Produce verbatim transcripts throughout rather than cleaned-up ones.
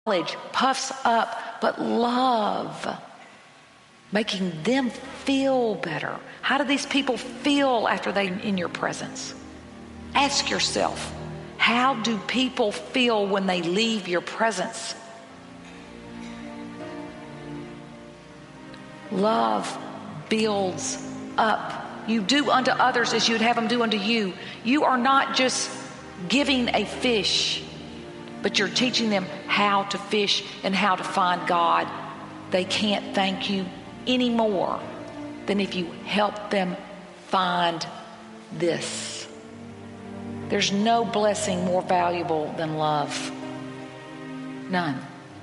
Knowledge puffs up, but love, making them feel better. How do these people feel after they're in your presence? Ask yourself, how do people feel when they leave your presence? Love builds up. You do unto others as you'd have them do unto you. You are not just giving a fish, but you're teaching them how to fish and how to find God. They can't thank you any more than if you help them find this. There's no blessing more valuable than love. None.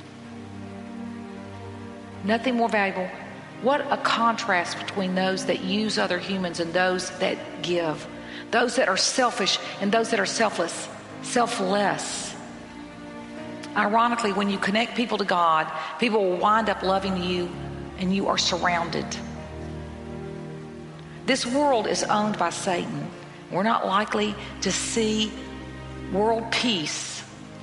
Nothing more valuable. What a contrast between those that use other humans and those that give. Those that are selfish and those that are selfless, selfless. Ironically, when you connect people to God, people will wind up loving you, and you are surrounded. This world is owned by Satan. We're not likely to see world peace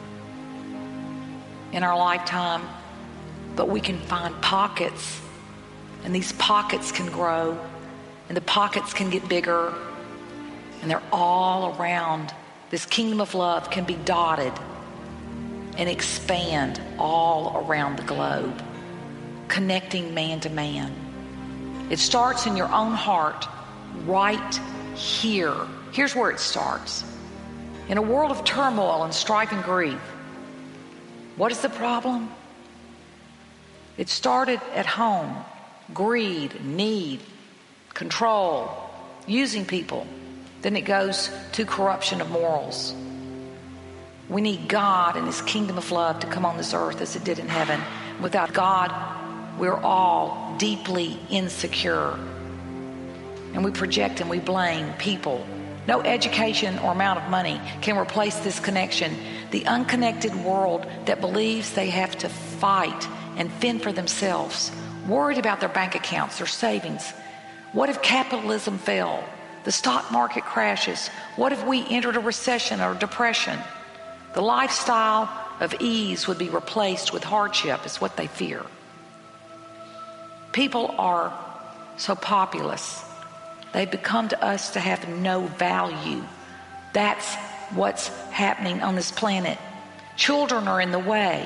in our lifetime, but we can find pockets, and these pockets can grow, and the pockets can get bigger, and they're all around. This kingdom of love can be dotted and expand all around the globe, connecting man to man. It starts in your own heart right here. Here's where it starts. In a world of turmoil and strife and grief, what is the problem? It started at home. Greed, need, control, using people. Then it goes to corruption of morals. We need God and His kingdom of love to come on this earth as it did in heaven. Without God, we're all deeply insecure. And we project and we blame people. No education or amount of money can replace this connection. The unconnected world that believes they have to fight and fend for themselves, worried about their bank accounts, their savings. What if capitalism fell? The stock market crashes. What if we entered a recession or depression? The lifestyle of ease would be replaced with hardship, is what they fear. People are so populous. They become to us to have no value. That's what's happening on this planet. Children are in the way.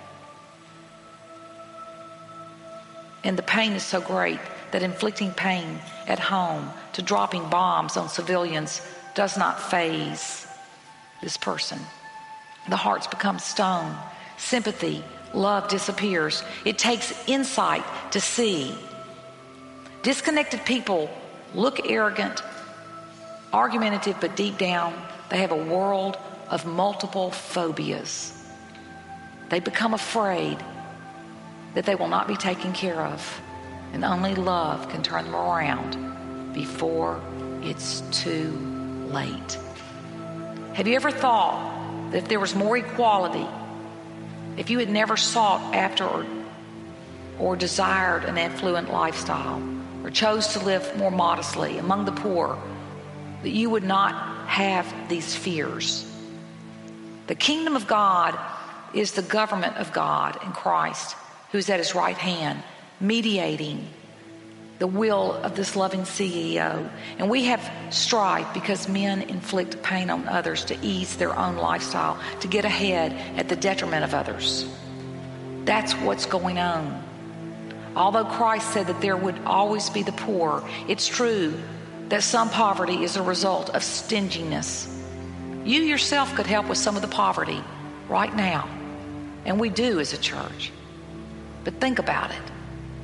And the pain is so great that inflicting pain at home to dropping bombs on civilians does not faze this person. The hearts become stone. Sympathy, love disappears. It takes insight to see. Disconnected people look arrogant, argumentative, but deep down, they have a world of multiple phobias. They become afraid that they will not be taken care of, and only love can turn them around before it's too late. Have you ever thought that if there was more equality, if you had never sought after or, or desired an affluent lifestyle, or chose to live more modestly among the poor, that you would not have these fears? The kingdom of God is the government of God in Christ, who's at His right hand, mediating the will of this loving C E O. And we have strife because men inflict pain on others to ease their own lifestyle, to get ahead at the detriment of others. That's what's going on. Although Christ said that there would always be the poor, it's true that some poverty is a result of stinginess. You yourself could help with some of the poverty right now, and we do as a church. But think about it.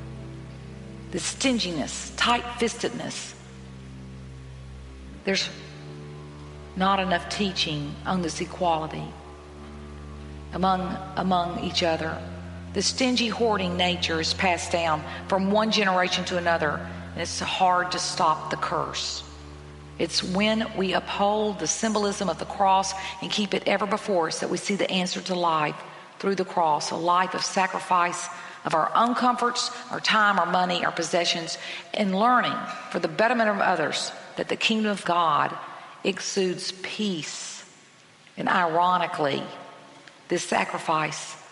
The stinginess, tight-fistedness. There's not enough teaching on this equality among, among each other. The stingy, hoarding nature is passed down from one generation to another, and it's hard to stop the curse. It's when we uphold the symbolism of the cross and keep it ever before us that we see the answer to life through the cross, a life of sacrifice of our own comforts, our time, our money, our possessions, and learning for the betterment of others that the kingdom of God exudes peace. And ironically, this sacrifice